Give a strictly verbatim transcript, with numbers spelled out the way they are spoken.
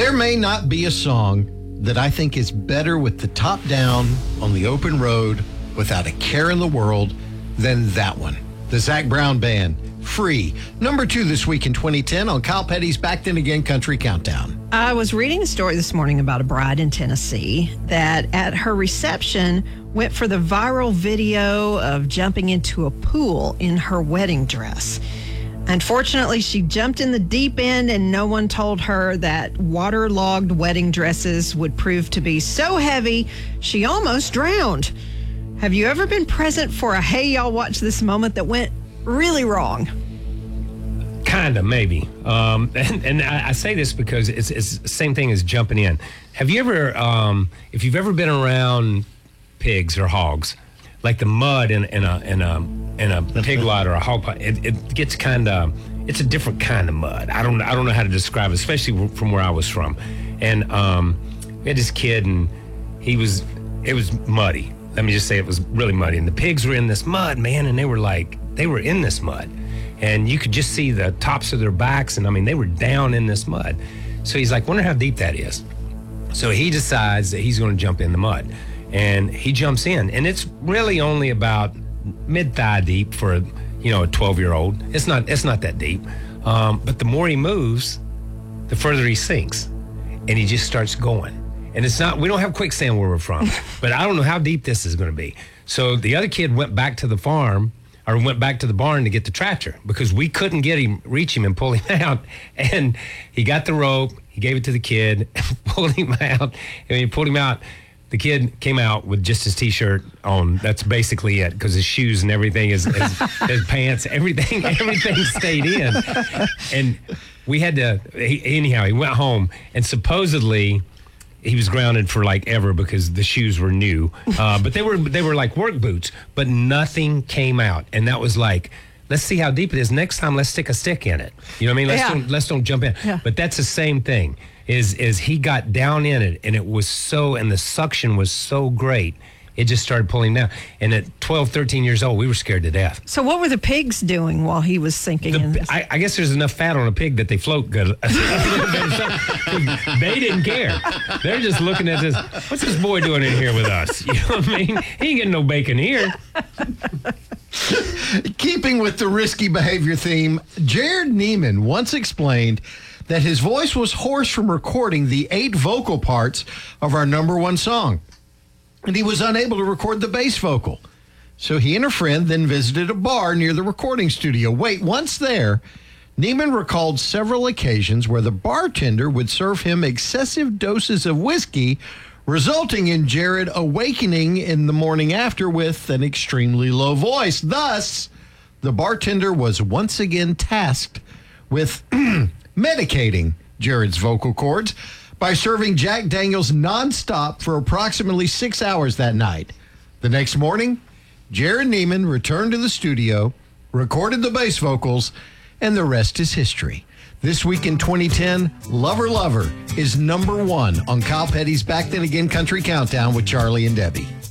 There may not be a song that I think is better with the top down on the open road without a care in the world than that one. The Zac Brown Band, Free. Number two this week in twenty ten on Kyle Petty's Back Then Again Country Countdown. I was reading a story this morning about a bride in Tennessee that at her reception went for the viral video of jumping into a pool in her wedding dress. Unfortunately, she jumped in the deep end and no one told her that waterlogged wedding dresses would prove to be so heavy she almost drowned. Have you ever been present for a hey, y'all watch this moment that went really wrong? Kind of, maybe. Um, and and I, I say this because it's, it's the same thing as jumping in. Have you ever, um, if you've ever been around pigs or hogs, like the mud in, in a in a in a pig lot or a hog pot, it, it gets kind of, it's a different kind of mud. I don't I don't know how to describe it, especially from where I was from. And um, we had this kid, and he was, it was muddy. Let me just say it was really muddy. And the pigs were in this mud, man, and they were like, they were in this mud. And you could just see the tops of their backs, and I mean, they were down in this mud. So he's like, wonder how deep that is. So he decides that he's going to jump in the mud. And he jumps in, and it's really only about mid-thigh deep for a, you know, a twelve-year-old. It's not, it's not that deep. Um, but the more he moves, the further he sinks, and he just starts going. And it's not, we don't have quicksand where we're from, but I don't know how deep this is going to be. So the other kid went back to the farm, or went back to the barn to get the tractor because we couldn't get him, reach him and pull him out. And he got the rope, he gave it to the kid, pulled him out. And when he pulled him out, the kid came out with just his T-shirt on. That's basically it, because his shoes and everything, his, his, his pants, everything, everything stayed in. And we had to, he, anyhow, he went home, and supposedly he was grounded for like ever because the shoes were new, uh, but they were they were like work boots. But nothing came out, and that was like, let's see how deep it is. Next time, let's stick a stick in it. You know what I mean? Let's Yeah. don't let's don't jump in. Yeah. But that's the same thing. Is is he got down in it, and it was so, and the suction was so great, it just started pulling down. And at twelve, thirteen years old, we were scared to death. So what were the pigs doing while he was sinking in The, this? I, I guess there's enough fat on a pig that they float good. They didn't care. They're just looking at this. What's this boy doing in here with us? You know what I mean? He ain't getting no bacon here. Keeping with the risky behavior theme, Jared Neiman once explained that his voice was hoarse from recording the eight vocal parts of our number one song, and he was unable to record the bass vocal. So he and a friend then visited a bar near the recording studio. Wait, once there, Neiman recalled several occasions where the bartender would serve him excessive doses of whiskey, resulting in Jared awakening in the morning after with an extremely low voice. Thus, the bartender was once again tasked with medicating Jared's vocal cords by serving Jack Daniels nonstop for approximately six hours that night. The next morning, Jared Neiman returned to the studio, recorded the bass vocals, and the rest is history. This week in twenty ten, Lover Lover is number one on Kyle Petty's Back Then Again Country Countdown with Charlie and Debbie.